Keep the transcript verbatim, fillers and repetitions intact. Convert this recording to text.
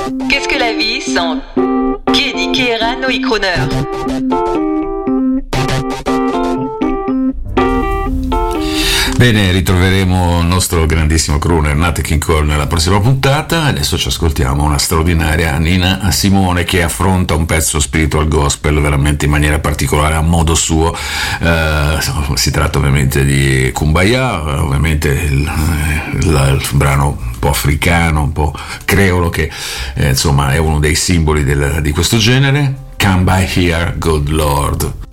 Qu'est-ce que la vie sans Kenny Kerano y Croner? Bene, ritroveremo il nostro grandissimo crooner Nat King Cole nella prossima puntata. Adesso ci ascoltiamo una straordinaria Nina Simone che affronta un pezzo spiritual gospel veramente in maniera particolare, a modo suo. Eh, si tratta ovviamente di Kumbaya, ovviamente il, il, il brano un po' africano, un po' creolo, che eh, insomma è uno dei simboli del, di questo genere. Come by here, good Lord.